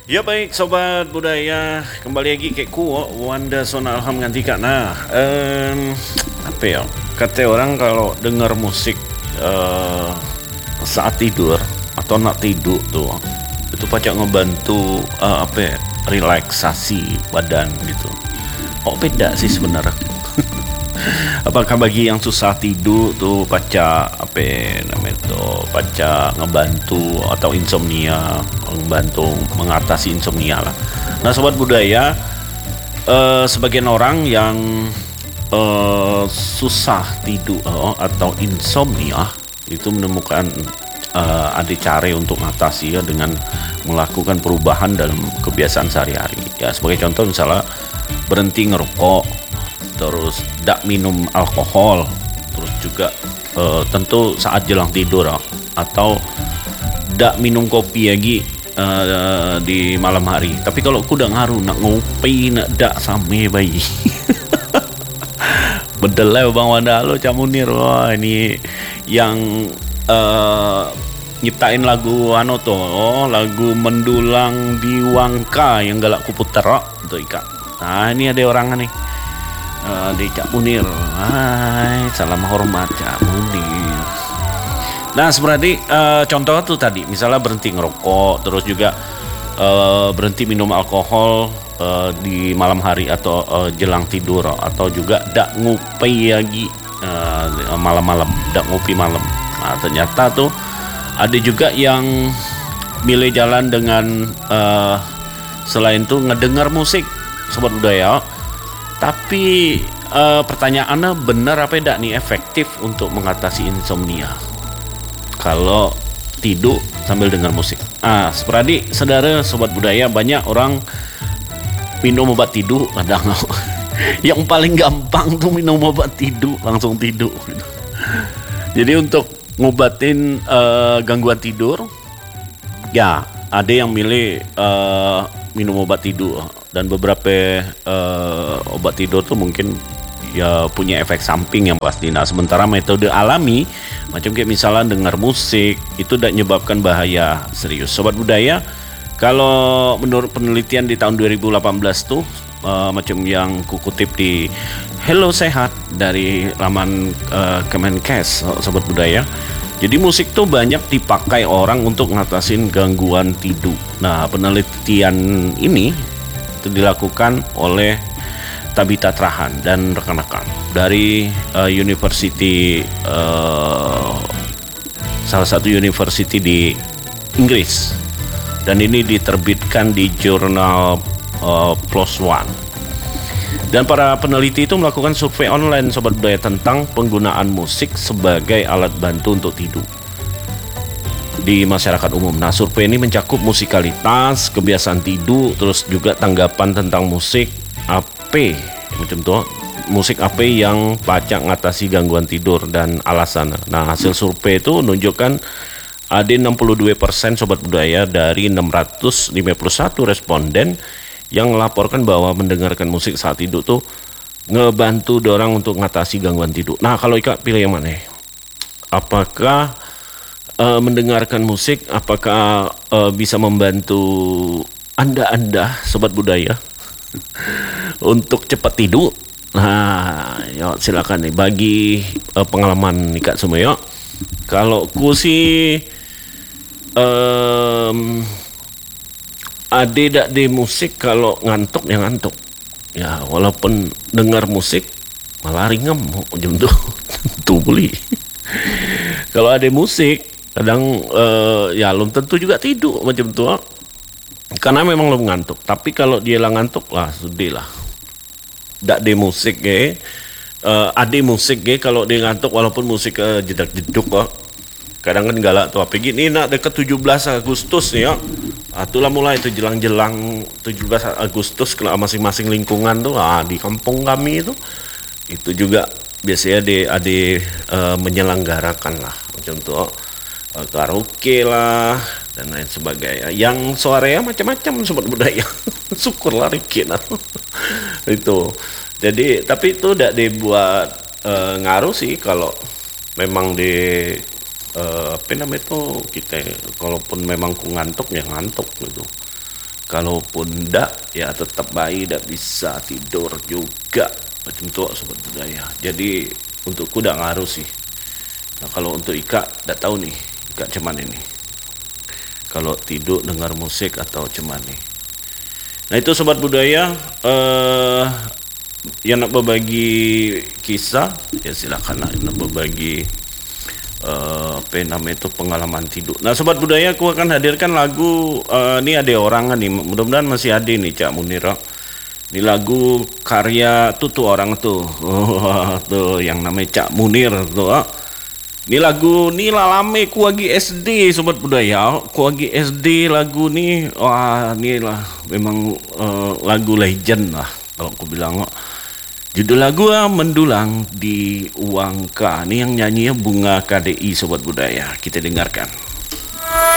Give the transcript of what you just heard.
Ya baik sobat budaya, kembali lagi ke ku Wanda Sona Alham ngantika. Nah, apa ya? Kata orang kalau dengar musik eh, saat tidur atau nak tidur tuh itu pacak ngebantu apa ya? Relaksasi badan gitu. Oh beda sih sebenarnya. Apakah bagi yang susah tidur tuh baca apa namanya tuh baca ngebantu atau insomnia membantu mengatasi insomnia lah. Nah sobat budaya, sebagian orang yang susah tidur atau insomnia itu menemukan ada cara untuk mengatasi ya dengan melakukan perubahan dalam kebiasaan sehari-hari. Ya sebagai contoh misalnya berhenti ngerokok, terus tidak minum alkohol, terus juga tentu saat jelang tidur atau tidak minum kopi lagi di malam hari. Tapi kalau aku udah ngaruh nak ngopi nak dak same bayi. Bedel lah Bang Wanda lo Camunir. Wah ini yang nyiptain lagu ano tuh, lagu Mendulang di Wangka yang galak kuputer untuk ikat. Nah ini ada orang nih di Cak Munir. Hai, salam hormat Cak Munir. Nah seperti contoh tuh tadi misalnya berhenti ngerokok, terus juga berhenti minum alkohol di malam hari atau jelang tidur, atau juga dak ngopi lagi malam-malam, dak ngopi malam. Nah ternyata tuh ada juga yang milih jalan dengan selain tuh ngedengar musik sobat budaya. Tapi pertanyaannya benar apa tidak nih efektif untuk mengatasi insomnia kalau tidur sambil dengar musik? Seperti saudara sobat budaya, banyak orang minum obat tidur kadang. Yang paling gampang tuh minum obat tidur langsung tidur. Jadi untuk ngobatin gangguan tidur, ya ada yang milih minum obat tidur, dan beberapa obat tidur tuh mungkin ya punya efek samping yang pasti. Nah sementara metode alami macam kayak misalnya dengar musik itu tidak menyebabkan bahaya serius sobat budaya. Kalau menurut penelitian di tahun 2018 tuh macam yang kukutip di Hello Sehat dari laman Kemenkes sobat budaya. Jadi musik tuh banyak dipakai orang untuk ngatasin gangguan tidur. Nah penelitian ini itu dilakukan oleh Tabita Trahan dan rekan-rekan dari university salah satu university di Inggris, dan ini diterbitkan di jurnal PLOS ONE. Dan para peneliti itu melakukan survei online sobat budaya tentang penggunaan musik sebagai alat bantu untuk tidur di masyarakat umum. Nah survei ini mencakup musikalitas, kebiasaan tidur, terus juga tanggapan tentang musik AP macam tuh, musik AP yang pacak ngatasi gangguan tidur dan alasan. Nah hasil survei itu menunjukkan ada 62% sobat budaya dari 651 responden yang melaporkan bahwa mendengarkan musik saat tidur tuh ngebantu dorang untuk ngatasi gangguan tidur. Nah kalau Ika pilih yang mana? Apakah mendengarkan musik apakah bisa membantu anda sobat budaya untuk cepat tidur? Nah ya silakan nih bagi pengalaman Ika semua ya. Kalau ku sih ada di musik kalau ngantuk ya ngantuk ya, walaupun dengar musik malah ringem jam tuh beli. Kalau ada musik kadang ya belum tentu juga tidur macam tuh karena memang belum ngantuk. Tapi kalau dia lah ngantuk lah sudah lah dak de musik ada musik kalau dia ngantuk walaupun musik jedak-jeduk kok kadang kan galak tuh. Apalagi ini nak dekat 17 Agustus nih ya. Itulah mulai itu jelang-jelang 17 Agustus ke masing-masing lingkungan tuh di kampung kami itu juga biasanya ada menyelenggarakan lah macam tuh karaoke lah dan lain sebagainya. Yang suaranya macam-macam sobat budaya. Syukurlah Rikin itu. Jadi tapi itu tidak dibuat ngaruh sih kalau memang di apa namanya itu kita kalaupun memang ku ngantuk ya ngantuk gitu. Kalaupun ndak, ya tetap bayi ndak bisa tidur juga. Macam tu sobat budaya. Jadi untukku ndak ngaruh sih. Nah kalau untuk Ika ndak tahu nih, Ika cuman ini. Kalau tidur dengar musik atau cuman nih. Nah itu sobat budaya, yang nak berbagi kisah ya silakan lah, nak berbagi apa namanya itu pengalaman tidur. Nah sobat budaya, aku akan hadirkan lagu ini ada orang nih, mudah-mudahan masih ada nih Cak Munir. Ini lagu karya tuh orang tuh, tuh yang namanya Cak Munir tuh. Ini lagu ini lame ku lagi SD sobat budaya, ku lagi SD lagu nih, wah ini lah memang lagu legend lah kalau aku bilang. Judul lagu Mendulang di Uang K. Ini yang nyanyinya Bunga KDI sobat budaya. Kita dengarkan.